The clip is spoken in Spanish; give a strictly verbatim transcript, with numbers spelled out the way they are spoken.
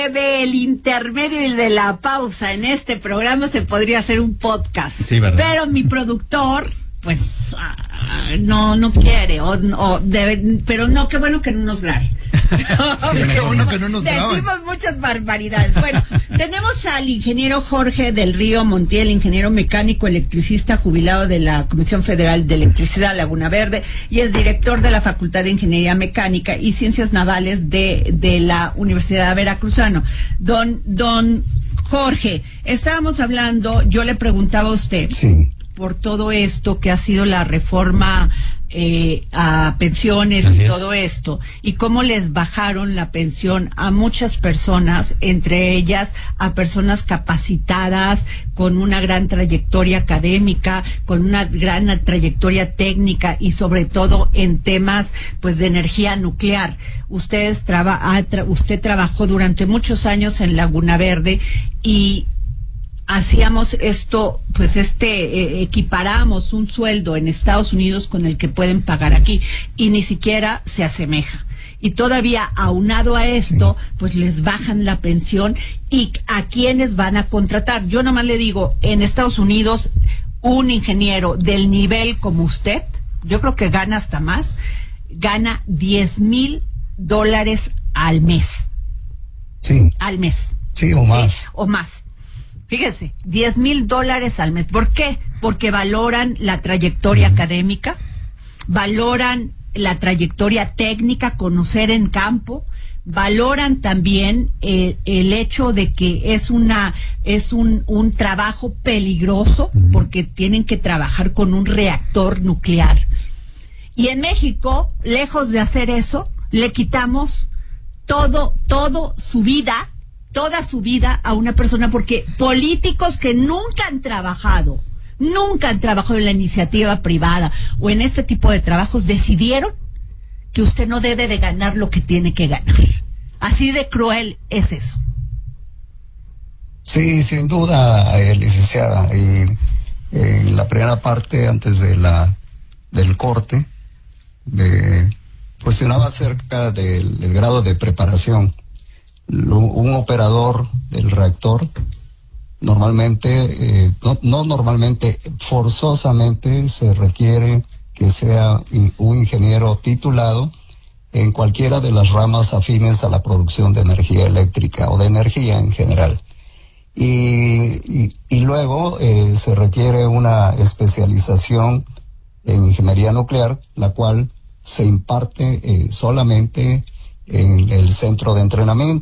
Del intermedio y de la pausa en este programa se podría hacer un podcast. Sí, ¿verdad? Pero mi productor, pues, uh, no, no quiere, o, o debe, pero no, qué bueno que no nos grabe. Sí, qué bueno que no nos graben. Decimos muchas barbaridades. Bueno, tenemos al ingeniero Jorge del Río Montiel, ingeniero mecánico electricista jubilado de la Comisión Federal de Electricidad Laguna Verde, y es director de la Facultad de Ingeniería Mecánica y Ciencias Navales de, de la Universidad Veracruzana. Don, don Jorge, estábamos hablando, yo le preguntaba a usted. Sí. Por todo esto que ha sido la reforma eh, a pensiones Así y es. todo esto, y cómo les bajaron la pensión a muchas personas, entre ellas a personas capacitadas, con una gran trayectoria académica, con una gran trayectoria técnica y sobre todo en temas pues de energía nuclear. Ustedes traba, ha tra, usted trabajó durante muchos años en Laguna Verde y hacíamos esto, pues este, eh, equiparamos un sueldo en Estados Unidos con el que pueden pagar aquí, y ni siquiera se asemeja. Y todavía, aunado a esto, sí, pues les bajan la pensión. ¿Y a quiénes van a contratar? Yo nomás le digo, en Estados Unidos, un ingeniero del nivel como usted, yo creo que gana hasta más, gana diez mil dólares al mes. Sí. Al mes. Sí, o más. Sí, o más. Fíjese, diez mil dólares al mes. ¿Por qué? Porque valoran la trayectoria uh-huh. académica, valoran la trayectoria técnica, conocer en campo, valoran también eh, el hecho de que es una es un, un trabajo peligroso, uh-huh. porque tienen que trabajar con un reactor nuclear. Y en México, lejos de hacer eso, le quitamos todo, todo su vida, toda su vida a una persona, porque políticos que nunca han trabajado, nunca han trabajado en la iniciativa privada o en este tipo de trabajos, decidieron que usted no debe de ganar lo que tiene que ganar. Así de cruel es eso. Sí, sin duda, eh, licenciada. Y eh, en la primera parte, antes de la del corte, de, cuestionaba acerca del, del grado de preparación. Un operador del reactor normalmente, eh, no, no normalmente, forzosamente se requiere que sea un ingeniero titulado en cualquiera de las ramas afines a la producción de energía eléctrica o de energía en general. Y, y, y luego eh, se requiere una especialización en ingeniería nuclear, la cual se imparte eh, solamente en el centro de entrenamiento.